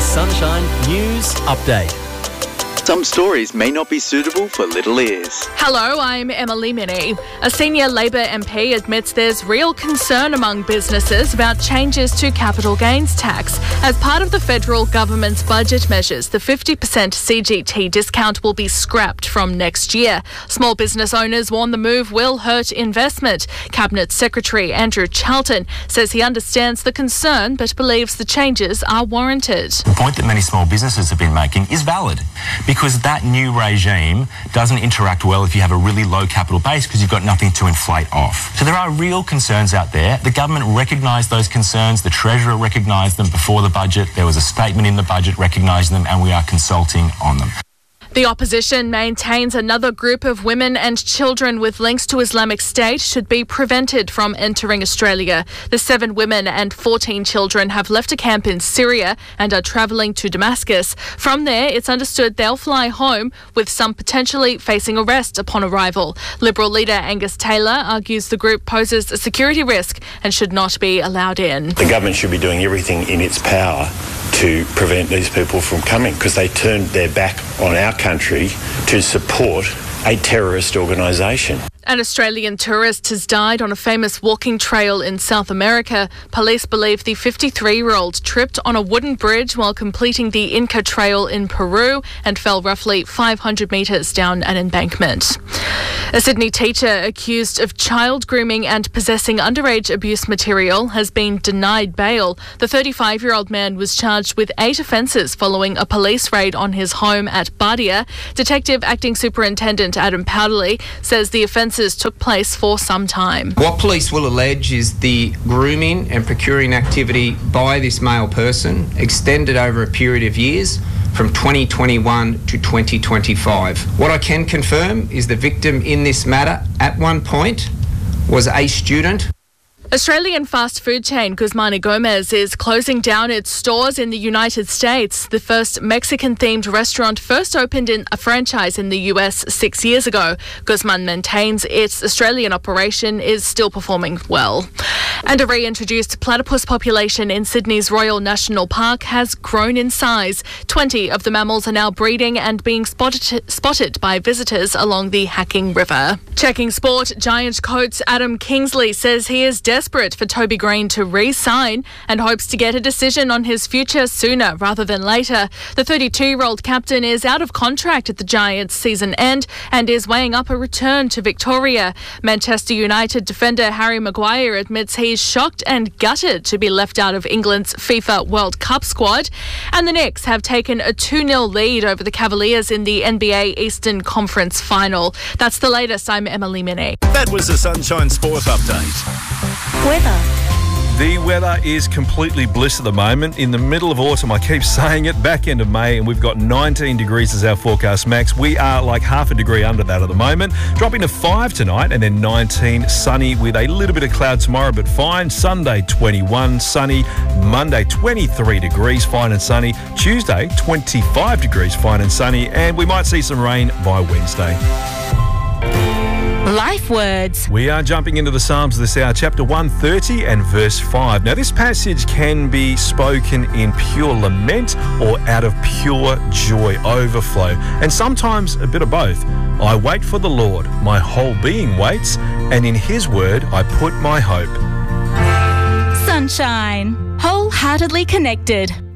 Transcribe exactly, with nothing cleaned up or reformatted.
Sunshine News Update. Some stories may not be suitable for little ears. Hello, I'm Emily Minnie. A senior Labor M P admits there's real concern among businesses about changes to capital gains tax. As part of the federal government's budget measures, the fifty percent C G T discount will be scrapped from next year. Small business owners warn the move will hurt investment. Cabinet Secretary Andrew Charlton says he understands the concern but believes the changes are warranted. The point that many small businesses have been making is valid, because that new regime doesn't interact well if you have a really low capital base because you've got nothing to inflate off. So there are real concerns out there. The government recognised those concerns. The Treasurer recognised them before the budget. There was a statement in the budget recognising them, and we are consulting on them. The opposition maintains another group of women and children with links to Islamic State should be prevented from entering Australia. The seven women and fourteen children have left a camp in Syria and are travelling to Damascus. From there, it's understood they'll fly home, with some potentially facing arrest upon arrival. Liberal leader Angus Taylor argues the group poses a security risk and should not be allowed in. The government should be doing everything in its power to prevent these people from coming, because they turned their back on our country to support a terrorist organisation. An Australian tourist has died on a famous walking trail in South America. Police believe the fifty-three-year-old tripped on a wooden bridge while completing the Inca Trail in Peru and fell roughly five hundred metres down an embankment. A Sydney teacher accused of child grooming and possessing underage abuse material has been denied bail. The thirty-five-year-old man was charged with eight offences following a police raid on his home at Bardia. Detective Acting Superintendent Adam Powderly says the offences took place for some time. What police will allege is the grooming and procuring activity by this male person extended over a period of years from twenty twenty-one to twenty twenty-five. What I can confirm is the victim in this matter at one point was a student. Australian fast food chain Guzman y Gomez is closing down its stores in the United States. The first Mexican-themed restaurant first opened in a franchise in the U S six years ago. Guzman maintains its Australian operation is still performing well. And a reintroduced platypus population in Sydney's Royal National Park has grown in size. twenty of the mammals are now breeding and being spotted, spotted by visitors along the Hacking River. Checking sport, Giant coach Adam Kingsley says he is desperate desperate for Toby Green to re-sign and hopes to get a decision on his future sooner rather than later. The thirty-two-year-old captain is out of contract at the Giants' season end and is weighing up a return to Victoria. Manchester United defender Harry Maguire admits he's shocked and gutted to be left out of England's FIFA World Cup squad. And the Knicks have taken a two nil lead over the Cavaliers in the N B A Eastern Conference Final. That's the latest. I'm Emily Minnie. That was the Sunshine Sport Update. Weather. The weather is completely bliss at the moment. In the middle of autumn, I keep saying it, back end of May, and we've got nineteen degrees as our forecast max. We are like half a degree under that at the moment. Dropping to five tonight and then nineteen, sunny with a little bit of cloud tomorrow, but fine. Sunday, twenty-one, sunny. Monday, twenty-three degrees, fine and sunny. Tuesday, twenty-five degrees, fine and sunny. And we might see some rain by Wednesday. Life words. We are jumping into the Psalms this hour, chapter one thirty and verse five. Now, this passage can be spoken in pure lament or out of pure joy, overflow, and sometimes a bit of both. I wait for the Lord, my whole being waits, and in his word I put my hope. Sunshine. Wholeheartedly connected.